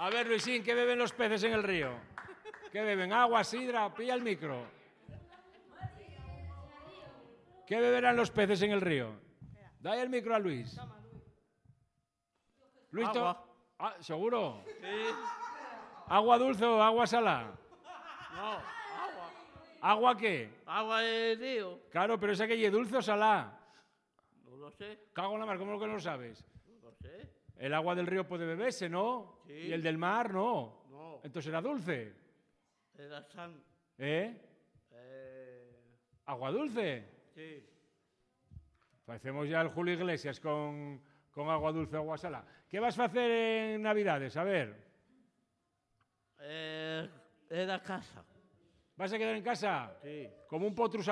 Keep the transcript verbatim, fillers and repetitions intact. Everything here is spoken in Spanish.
A ver, Luisín, ¿qué beben los peces en el río? ¿Qué beben? ¿Agua, sidra? Pilla el micro. ¿Qué beberán los peces en el río? Dale el micro a Luis. Luis, Agua. Ah, ¿seguro? Sí. ¿Agua dulce o agua salada? No, agua. ¿Agua qué? Agua de río. Claro, pero esa que es dulce o salada. No lo sé. Cago en la mar, ¿cómo que no lo sabes? No lo sé. El agua del río puede beberse, ¿no? Sí. Y el del mar, no. No. Entonces era dulce. Era san. ¿Eh? Eh, ¿Agua dulce? sí. Parecemos ya el Julio Iglesias con, con agua dulce o agua salada. ¿Qué vas a hacer en Navidades? A ver. Eh, era casa. ¿Vas a quedar en casa? Sí. Como un potro